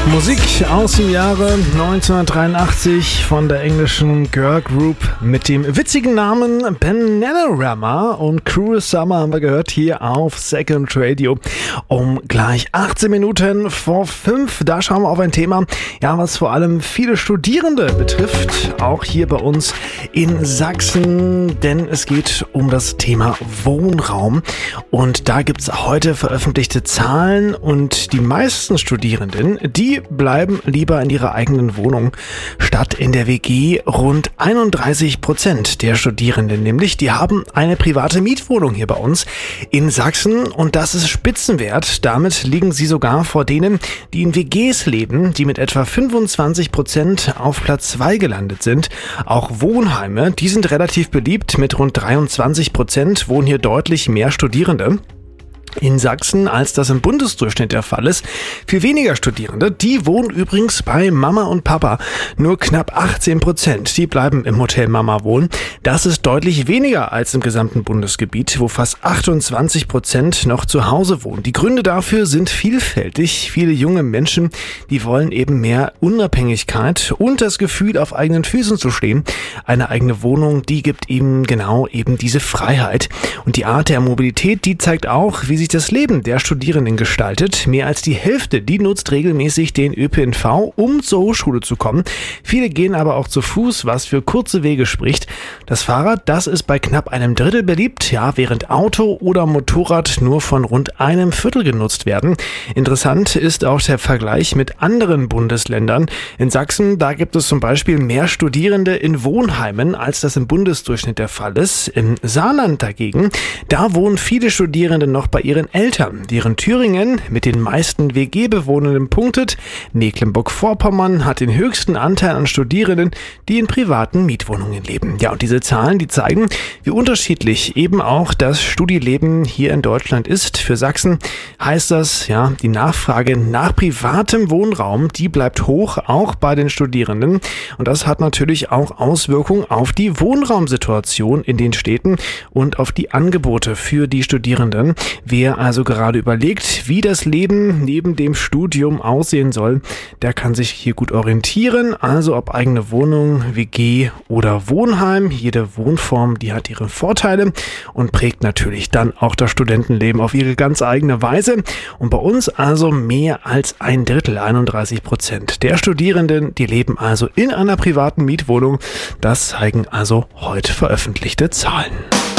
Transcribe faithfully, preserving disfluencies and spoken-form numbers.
Musik aus dem Jahre neunzehnhundertdreiundachtzig von der englischen Girl Group mit dem witzigen Namen Bananarama und Cruel Summer haben wir gehört hier auf Second Radio um gleich achtzehn Minuten vor fünf. Da schauen wir auf ein Thema, ja, was vor allem viele Studierende betrifft, auch hier bei uns in Sachsen, denn es geht um das Thema Wohnraum und da gibt es heute veröffentlichte Zahlen und die meisten Studierenden, die bleiben lieber in ihrer eigenen Wohnung statt in der W G. Rund einunddreißig Prozent der Studierenden nämlich, die haben eine private Mietwohnung hier bei uns in Sachsen und das ist Spitzenwert. Damit liegen sie sogar vor denen, die in W Gs leben, die mit etwa fünfundzwanzig Prozent auf Platz zwei gelandet sind. Auch Wohnheime, die sind relativ beliebt. Mit rund dreiundzwanzig Prozent wohnen hier deutlich mehr Studierende in Sachsen, als das im Bundesdurchschnitt der Fall ist. Viel weniger Studierende, die wohnen übrigens bei Mama und Papa. Nur knapp achtzehn Prozent, die bleiben im Hotel Mama wohnen. Das ist deutlich weniger als im gesamten Bundesgebiet, wo fast achtundzwanzig Prozent noch zu Hause wohnen. Die Gründe dafür sind vielfältig. Viele junge Menschen, die wollen eben mehr Unabhängigkeit und das Gefühl, auf eigenen Füßen zu stehen. Eine eigene Wohnung, die gibt ihnen genau eben diese Freiheit. Und die Art der Mobilität, die zeigt auch, wie sich das Leben der Studierenden gestaltet. Mehr als die Hälfte, die nutzt regelmäßig den Ö P N V, um zur Hochschule zu kommen. Viele gehen aber auch zu Fuß, was für kurze Wege spricht. Das Fahrrad, das ist bei knapp einem Drittel beliebt, ja, während Auto oder Motorrad nur von rund einem Viertel genutzt werden. Interessant ist auch der Vergleich mit anderen Bundesländern. In Sachsen, da gibt es zum Beispiel mehr Studierende in Wohnheimen, als das im Bundesdurchschnitt der Fall ist. Im Saarland dagegen, da wohnen viele Studierende noch bei ihren Eltern, deren Thüringen mit den meisten W G-Bewohnenden punktet. Mecklenburg-Vorpommern hat den höchsten Anteil an Studierenden, die in privaten Mietwohnungen leben. Ja, und diese Zahlen, die zeigen, wie unterschiedlich eben auch das Studieleben hier in Deutschland ist. Für Sachsen heißt das, ja, die Nachfrage nach privatem Wohnraum, die bleibt hoch, auch bei den Studierenden. Und das hat natürlich auch Auswirkungen auf die Wohnraumsituation in den Städten und auf die Angebote für die Studierenden. Wer also gerade überlegt, wie das Leben neben dem Studium aussehen soll, der kann sich hier gut orientieren. Also ob eigene Wohnung, W G oder Wohnheim. Jede Wohnform, die hat ihre Vorteile und prägt natürlich dann auch das Studentenleben auf ihre ganz eigene Weise. Und bei uns also mehr als ein Drittel, einunddreißig Prozent der Studierenden, die leben also in einer privaten Mietwohnung. Das zeigen also heute veröffentlichte Zahlen.